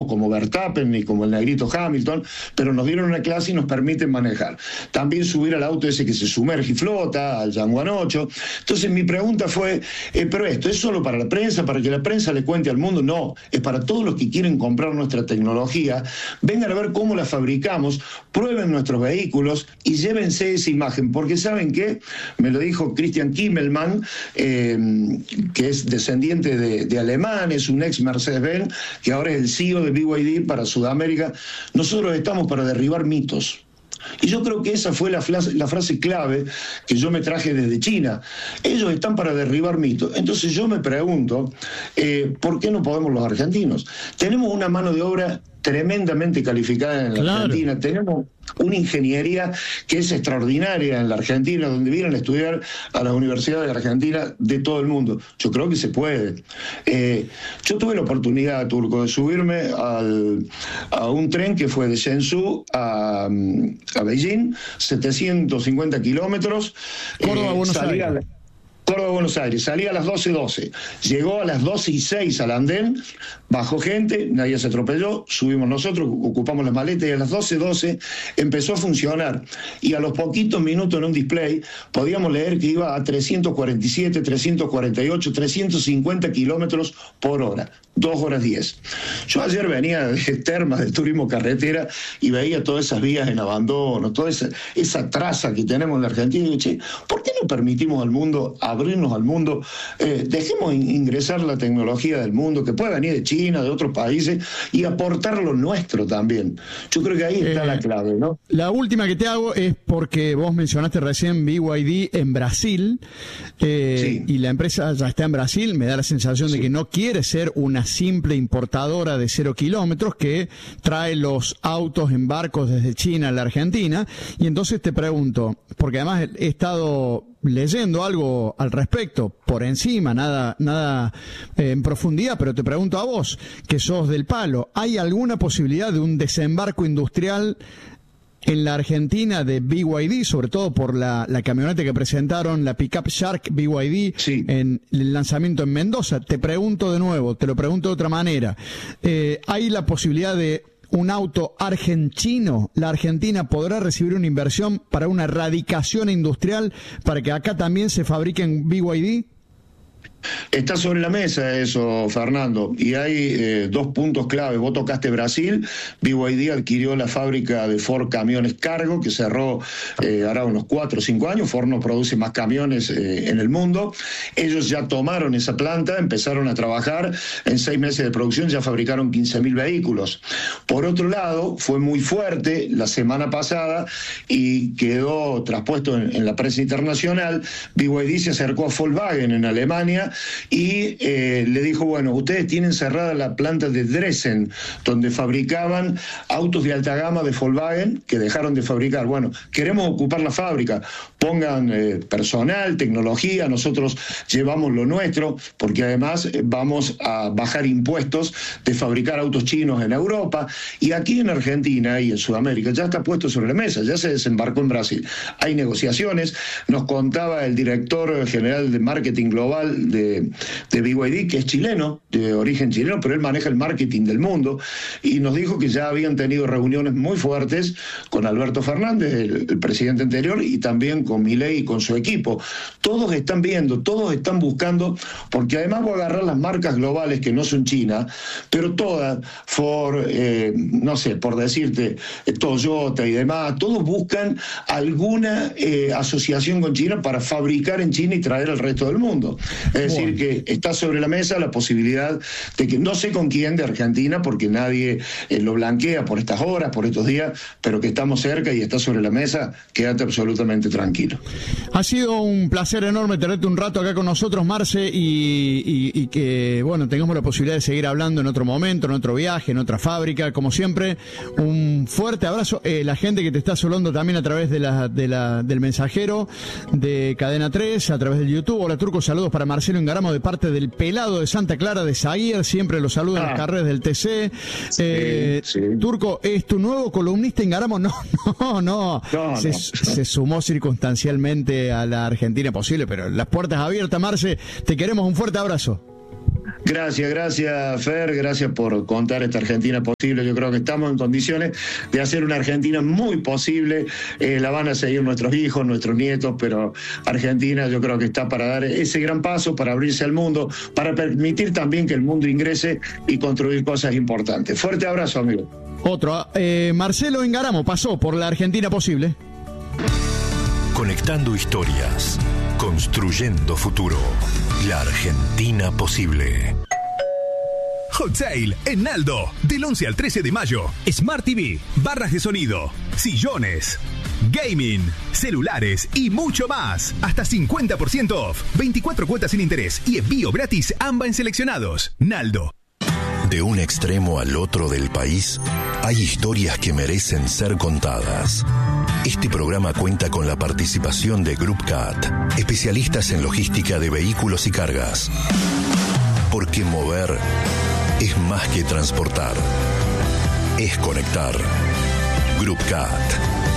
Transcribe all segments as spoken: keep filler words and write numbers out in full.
como Verstappen ni como el negrito Hamilton, pero nos dieron una clase y nos permiten manejar. También subir al auto ese que se sumerge y flota, al Yanguan ocho. Entonces mi pregunta fue, eh, pero esto es solo para la prensa, para que la prensa le cuente al mundo. No, es para todos los que quieren comprar nuestra tecnología, vengan a ver cómo la fabricamos, prueben nuestros vehículos y llévense esa imagen, porque ¿saben qué? Me lo dijo Christian Kimmelmann, eh, que es descendiente de, de alemán, es un ex Mercedes-Benz, que ahora es el C E O de B Y D para Sudamérica. Nosotros estamos para derribar mitos. Y yo creo que esa fue la frase, la frase clave que yo me traje desde China. Ellos están para derribar mitos. Entonces yo me pregunto, eh, ¿por qué no podemos los argentinos? Tenemos una mano de obra tremendamente calificada en la claro. Argentina, tenemos una ingeniería que es extraordinaria en la Argentina, donde vienen a estudiar a las universidades de la Argentina de todo el mundo. Yo creo que se puede. Eh, yo tuve la oportunidad, Turco, de subirme al, a un tren que fue de Shenzhou a, a Beijing, setecientos cincuenta kilómetros. Córdoba, eh, Buenos Aires. Córdoba, Buenos Aires, salía a las doce doce, llegó a las doce y seis al andén, bajó gente, nadie se atropelló, subimos nosotros, ocupamos las maletas y a las doce doce empezó a funcionar. Y a los poquitos minutos en un display podíamos leer que iba a trescientos cuarenta y siete, trescientos cuarenta y ocho, trescientos cincuenta kilómetros por hora, dos horas diez. Yo ayer venía de Termas, del turismo carretera, y veía todas esas vías en abandono, toda esa, esa traza que tenemos en la Argentina, y dije, che, ¿por qué no permitimos al mundo abrirnos al mundo? Eh, dejemos ingresar la tecnología del mundo, que puede venir de China, de otros países, y aportar lo nuestro también. Yo creo que ahí está eh, la clave, ¿no? La última que te hago es porque vos mencionaste recién B Y D en Brasil, eh, sí. y la empresa ya está en Brasil, me da la sensación sí. de que no quiere ser una simple importadora de cero kilómetros que trae los autos en barcos desde China a la Argentina. Y entonces te pregunto, porque además he estado leyendo algo al respecto, por encima, nada nada eh, en profundidad, pero te pregunto a vos, que sos del palo, ¿hay alguna posibilidad de un desembarco industrial en la Argentina de B Y D, sobre todo por la, la camioneta que presentaron, la Pickup Shark B Y D, sí. en el lanzamiento en Mendoza? Te pregunto de nuevo, te lo pregunto de otra manera, eh, ¿hay la posibilidad de un auto argentino? ¿La Argentina podrá recibir una inversión para una erradicación industrial para que acá también se fabriquen B Y D? Está sobre la mesa eso, Fernando, y hay eh, dos puntos clave. Vos tocaste Brasil, B Y D adquirió la fábrica de Ford Camiones Cargo, que cerró eh, hará unos cuatro o cinco años. Ford no produce más camiones eh, en el mundo. Ellos ya tomaron esa planta, empezaron a trabajar, en seis meses de producción ya fabricaron quince mil vehículos. Por otro lado, fue muy fuerte la semana pasada y quedó traspuesto en, en la prensa internacional. B Y D se acercó a Volkswagen en Alemania y eh, le dijo, bueno, ustedes tienen cerrada la planta de Dresden, donde fabricaban autos de alta gama de Volkswagen, que dejaron de fabricar. Bueno, queremos ocupar la fábrica, pongan eh, personal, tecnología, nosotros llevamos lo nuestro, porque además eh, vamos a bajar impuestos de fabricar autos chinos en Europa, y aquí en Argentina y en Sudamérica ya está puesto sobre la mesa, ya se desembarcó en Brasil. Hay negociaciones, nos contaba el director general de marketing global de De, de B Y D, que es chileno, de origen chileno, pero él maneja el marketing del mundo, y nos dijo que ya habían tenido reuniones muy fuertes con Alberto Fernández, el, el presidente anterior, y también con Milei y con su equipo. Todos están viendo, todos están buscando, porque además voy a agarrar las marcas globales que no son China, pero todas, Ford, eh, no sé, por decirte, eh, Toyota y demás, todos buscan alguna eh, asociación con China para fabricar en China y traer al resto del mundo. Es decir, que está sobre la mesa la posibilidad de que, no sé con quién de Argentina, porque nadie eh, lo blanquea por estas horas, por estos días, pero que estamos cerca y está sobre la mesa, quédate absolutamente tranquilo. Ha sido un placer enorme tenerte un rato acá con nosotros, Marce, y, y, y que, bueno, tengamos la posibilidad de seguir hablando en otro momento, en otro viaje, en otra fábrica. Como siempre, un fuerte abrazo. Eh, la gente que te está saludando también a través de la, de la, del mensajero de Cadena tres, a través del YouTube. Hola, Turco, saludos para Marcelo Engaramo de parte del Pelado de Santa Clara de Zaguier, siempre los saluda en ah. las carreras del T C. Sí, eh, sí. Turco, ¿es tu nuevo columnista Engaramo? No, no, no. no, se, no. se sumó circunstancialmente a la Argentina Posible, pero las puertas abiertas, Marce. Te queremos, un fuerte abrazo. Gracias, gracias Fer, gracias por contar esta Argentina posible. Yo creo que estamos en condiciones de hacer una Argentina muy posible. Eh, la van a seguir nuestros hijos, nuestros nietos, pero Argentina yo creo que está para dar ese gran paso, para abrirse al mundo, para permitir también que el mundo ingrese y construir cosas importantes. Fuerte abrazo, amigo. Otro, eh, Marcelo Engaramo pasó por la Argentina posible. Conectando historias, construyendo futuro. La Argentina posible. Hot Sale en Naldo, del once al trece de mayo. Smart T V, barras de sonido, sillones, gaming, celulares y mucho más. Hasta cincuenta por ciento off, veinticuatro cuotas sin interés y envío gratis AMBA en seleccionados. Naldo. De un extremo al otro del país, hay historias que merecen ser contadas. Este programa cuenta con la participación de Group Cat, especialistas en logística de vehículos y cargas. Porque mover es más que transportar, es conectar. Group Cat.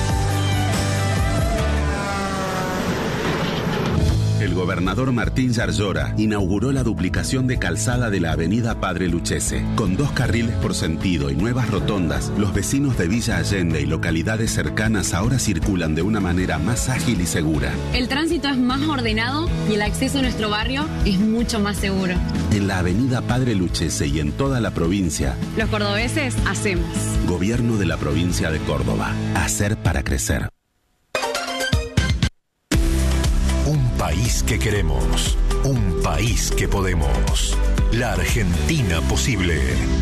El gobernador Martín Yarlora inauguró la duplicación de calzada de la avenida Padre Lucchese. Con dos carriles por sentido y nuevas rotondas, los vecinos de Villa Allende y localidades cercanas ahora circulan de una manera más ágil y segura. El tránsito es más ordenado y el acceso a nuestro barrio es mucho más seguro. En la avenida Padre Lucchese y en toda la provincia, los cordobeses hacemos. Gobierno de la provincia de Córdoba. Hacer para crecer. País que queremos, un país que podemos. La Argentina posible.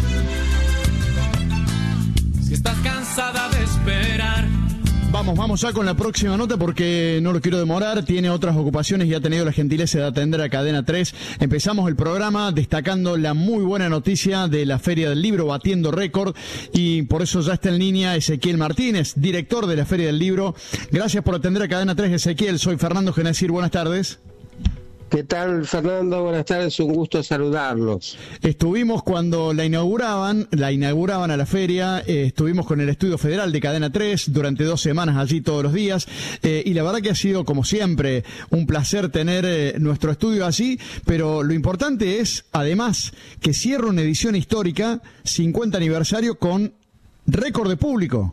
Si estás cansada de esperar. Vamos, vamos ya con la próxima nota porque no lo quiero demorar, tiene otras ocupaciones y ha tenido la gentileza de atender a Cadena tres. Empezamos el programa destacando la muy buena noticia de la Feria del Libro, batiendo récord, y por eso ya está en línea Ezequiel Martínez, director de la Feria del Libro. Gracias por atender a Cadena tres, Ezequiel. Soy Fernando Genacir, buenas tardes. ¿Qué tal, Fernando? Buenas tardes, un gusto saludarlos. Estuvimos cuando la inauguraban, la inauguraban a la feria, eh, estuvimos con el Estudio Federal de Cadena tres durante dos semanas allí todos los días, eh, y la verdad que ha sido, como siempre, un placer tener eh, nuestro estudio allí, pero lo importante es, además, que cierra una edición histórica, cincuenta aniversario, con récord de público.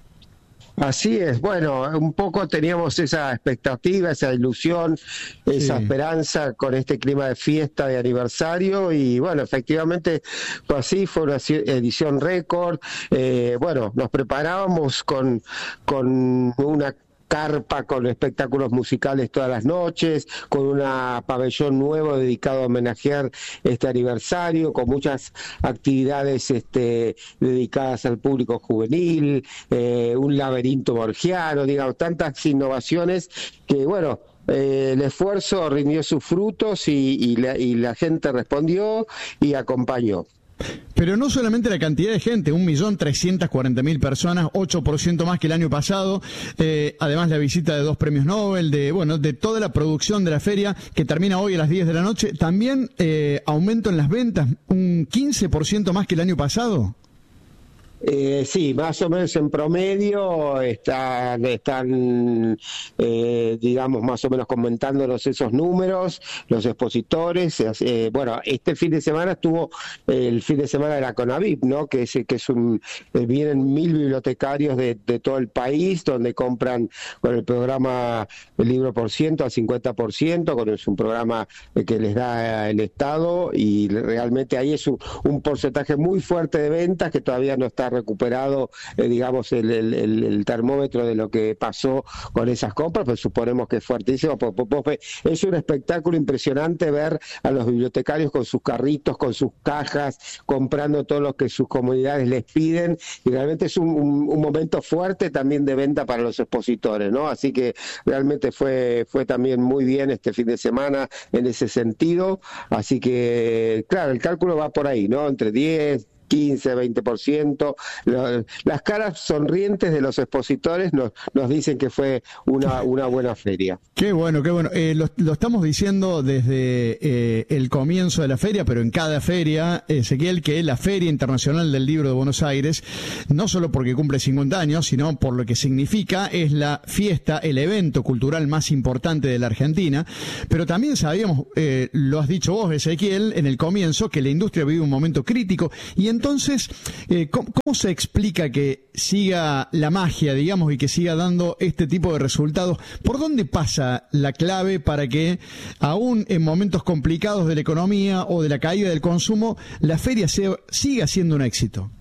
Así es, bueno, un poco teníamos esa expectativa, esa ilusión, esa sí. esperanza con este clima de fiesta, de aniversario, y bueno, efectivamente fue así, fue una edición récord. Eh, bueno, nos preparábamos con, con una carpa con espectáculos musicales todas las noches, con un pabellón nuevo dedicado a homenajear este aniversario, con muchas actividades este, dedicadas al público juvenil, eh, un laberinto borgiano, digamos, tantas innovaciones que, bueno, Eh, el esfuerzo rindió sus frutos y, y, la, y la gente respondió y acompañó. Pero no solamente la cantidad de gente, un millón trescientas cuarenta mil personas, ocho por ciento más que el año pasado, eh, además la visita de dos premios Nobel, de bueno, de toda la producción de la feria que termina hoy a las diez de la noche, también eh, aumento en las ventas, un quince por ciento más que el año pasado. Eh, sí, más o menos en promedio están, están eh, digamos, más o menos comentándonos esos números, los expositores. Eh, bueno, este fin de semana estuvo eh, el fin de semana de la CONAVIP, ¿no? Que es, que es un, eh, vienen mil bibliotecarios de, de todo el país, donde compran con el programa el libro por ciento al cincuenta por ciento, con es un programa que les da el Estado, y realmente ahí es un, un porcentaje muy fuerte de ventas que todavía no está recuperado, eh, digamos, el, el, el termómetro de lo que pasó con esas compras, pero suponemos que es fuertísimo. Es un espectáculo impresionante ver a los bibliotecarios con sus carritos, con sus cajas, comprando todo lo que sus comunidades les piden, y realmente es un, un, un momento fuerte también de venta para los expositores, ¿no? Así que realmente fue, fue también muy bien este fin de semana en ese sentido. Así que, claro, el cálculo va por ahí, ¿no? Entre diez, quince, veinte por ciento. Las caras sonrientes de los expositores nos, nos dicen que fue una, una buena feria. Qué bueno, qué bueno. Eh, lo, lo estamos diciendo desde eh, el comienzo de la feria, pero en cada feria, Ezequiel, que la Feria Internacional del Libro de Buenos Aires, no solo porque cumple cincuenta años, sino por lo que significa, es la fiesta, el evento cultural más importante de la Argentina, pero también sabíamos, eh, lo has dicho vos, Ezequiel, en el comienzo, que la industria vive un momento crítico, y entonces, eh, ¿cómo, cómo se explica que siga la magia, digamos, y que siga dando este tipo de resultados? ¿Por dónde pasa la clave para que, aún en momentos complicados de la economía o de la caída del consumo, la feria sea, siga siendo un éxito?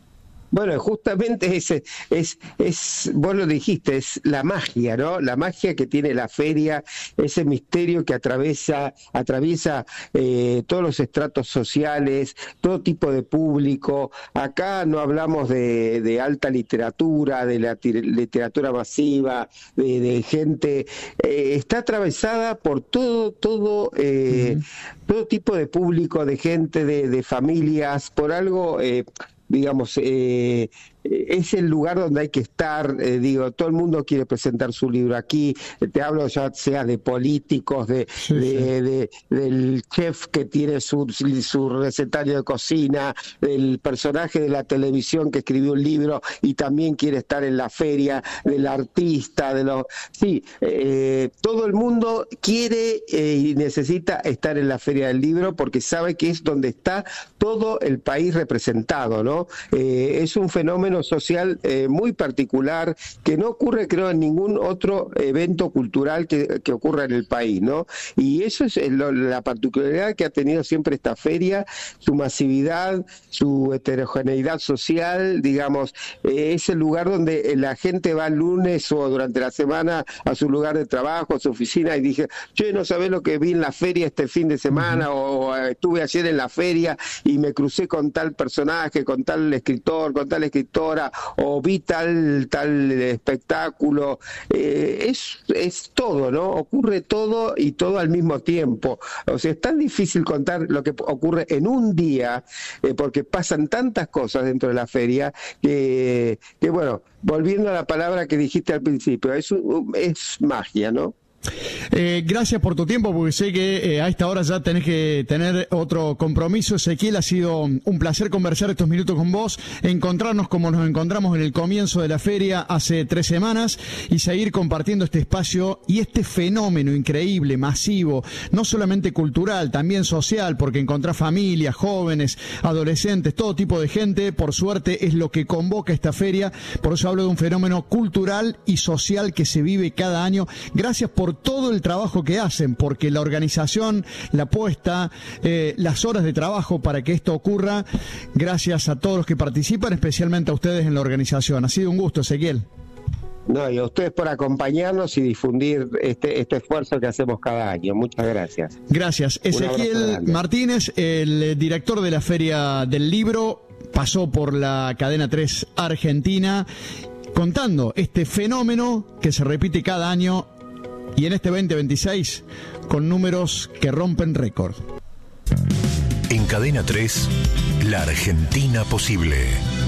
Bueno, justamente ese es, es, vos lo dijiste, es la magia, ¿no? La magia que tiene la feria, ese misterio que atraviesa, atraviesa eh, todos los estratos sociales, todo tipo de público. Acá no hablamos de, de alta literatura, de la literatura masiva, de, de gente. Eh, está atravesada por todo, todo, eh, uh-huh. todo tipo de público, de gente, de, de familias, por algo. Eh, digamos, eh, es el lugar donde hay que estar, eh, digo, todo el mundo quiere presentar su libro aquí, te hablo ya sea de políticos, de, sí, de, sí. De, de del chef que tiene su, su recetario de cocina, del personaje de la televisión que escribió un libro y también quiere estar en la feria, del artista, de los... Sí, eh, todo el mundo quiere eh, y necesita estar en la Feria del Libro porque sabe que es donde está todo el país representado, ¿no? Eh, es un fenómeno social eh, muy particular que no ocurre, creo, en ningún otro evento cultural que, que ocurra en el país, ¿no? Y eso es lo, la particularidad que ha tenido siempre esta feria, su masividad, su heterogeneidad social, digamos, eh, es el lugar donde la gente va el lunes o durante la semana a su lugar de trabajo, a su oficina, y dije, yo no sabés lo que vi en la feria este fin de semana, uh-huh. o, o estuve ayer en la feria y me crucé con tal personaje, con tal escritor, con tal escritora, o vi tal, tal espectáculo. Eh, es, es todo, ¿no? Ocurre todo y todo al mismo tiempo. O sea, es tan difícil contar lo que ocurre en un día, eh, porque pasan tantas cosas dentro de la feria, que, que bueno, volviendo a la palabra que dijiste al principio, es, es magia, ¿no? Eh, gracias por tu tiempo, porque sé que eh, a esta hora ya tenés que tener otro compromiso. Ezequiel, ha sido un placer conversar estos minutos con vos, encontrarnos como nos encontramos en el comienzo de la feria hace tres semanas y seguir compartiendo este espacio y este fenómeno increíble, masivo, no solamente cultural, también social, porque encontrás familias, jóvenes, adolescentes, todo tipo de gente. Por suerte es lo que convoca esta feria, por eso hablo de un fenómeno cultural y social que se vive cada año. Gracias por todo el trabajo que hacen, porque la organización, la puesta, eh, las horas de trabajo para que esto ocurra, gracias a todos los que participan, especialmente a ustedes en la organización. Ha sido un gusto, Ezequiel. No, y a ustedes por acompañarnos y difundir este, este esfuerzo que hacemos cada año. Muchas gracias. Gracias. Ezequiel Martínez, el director de la Feria del Libro, pasó por la Cadena tres Argentina, contando este fenómeno que se repite cada año y en este veinte veintiséis con números que rompen récord. En Cadena tres, la Argentina posible.